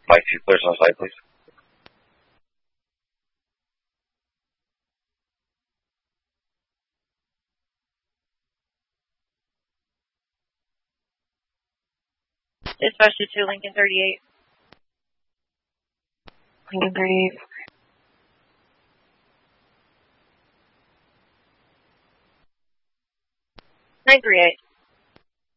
Mike 2 clears on site, please. Dispatch to Lincoln 38. Lincoln 38. Nine 38.